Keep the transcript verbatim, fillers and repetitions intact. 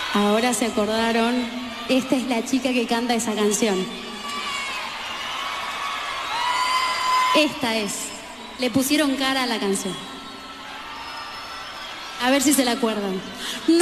Ahora se acordaron, esta es la chica que canta esa canción. Esta es. Le pusieron cara a la canción. A ver si se la acuerdan.